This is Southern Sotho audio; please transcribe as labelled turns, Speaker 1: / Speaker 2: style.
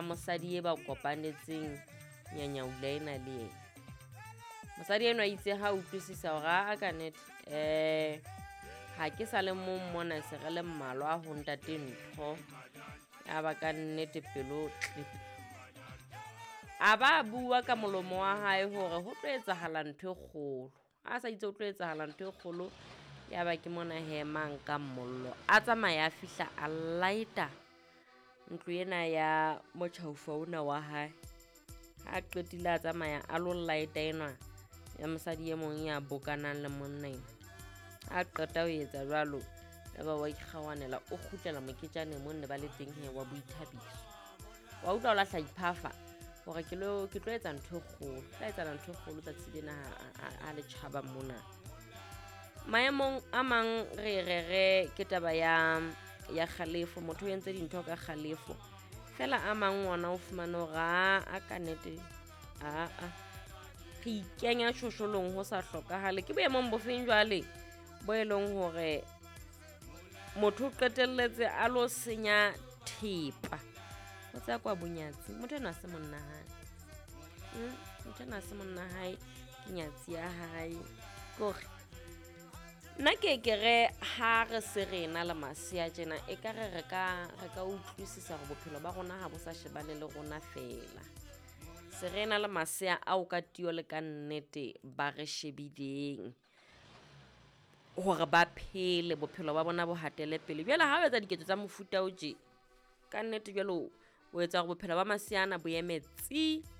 Speaker 1: ya mosadi e ba kopanetseng nyanyaula ena le yena. Mosadi eno a itse ha utlwisisa hore a ka nnete ha ke sa le mona se re le mmalwa ho ntate Ntho, ya ba ka nnete pelo clip. A ba bua ka molomo wa hae hore ho tlo etsahala ntho e kgolo. A sa itse ho tlo etsahala ntho e kgolo, ya ba ke mona hemang ka mollo. A tsamaya a fihla a lighta ntlo ena ya motjhaufa ona wa hae. Ha qetile a tsamaya a lo lighta ena ya mosadi e mong ya bokanang le monna ena. A qeta ho etsa jwalo, ya ba wa ikgawanela o kgutlela moketjane moo ne ba le teng wa boithabiso. Wa utlwa o lahla iphafa hore ke tlo etsa ntho e kgolo, tla etsa ntho e kgolo tsatsi lena a le tjhaba mona. Maemong a mang re ke taba ya kgalefo, motho o entse dintho ka kgalefo. Fela a mang ngwana o fumane hore a ka nnete re ikenya shosholong ho sa hlokahale. Ke boemong bofeng jwale bo e leng hore motho o qetelletse a lo senya thepa ho tsa kwa bonyatsi. Motho ena se monna hae, motho ena se monna hae, ke nyatsi ya hae. Kore nna ke re ha re se re na le masea tjena, e ka re re ka utlwisisa hore bophelo ba rona ha bo sa shebane le rona fela. Se re na le masea ao ka tiyo le ka nnete ba re shebileng hore ba phele bophelo ba bona bo hatele pele. Jwale ha o etsa diketso tsa mofuta o je, ka nnete jwalo o etsa hore bophelo ba maseana bo eme tsi